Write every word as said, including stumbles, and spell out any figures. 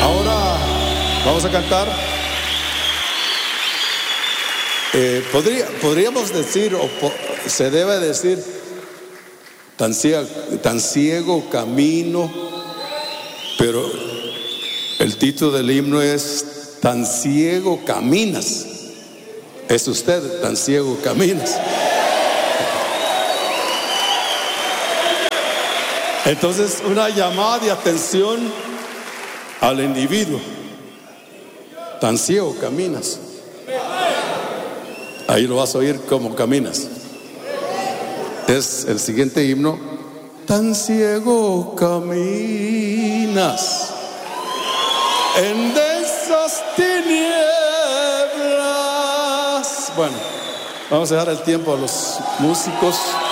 Ahora vamos a cantar. Eh, podría, podríamos decir, o po, se debe decir, tan ciego, tan ciego camino, pero el título del himno es Tan ciego caminas. Es usted, tan ciego caminas. Entonces, una llamada de atención al individuo. Tan ciego caminas. Ahí lo vas a oír como caminas. Es el siguiente himno. Tan ciego caminas en densas tinieblas. Bueno, vamos a dejar el tiempo a los músicos.